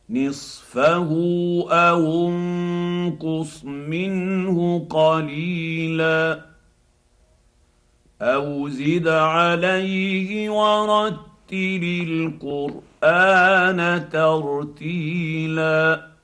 نصفه او انقص منه قليلا او زد عليه ورتل القران ترتيلا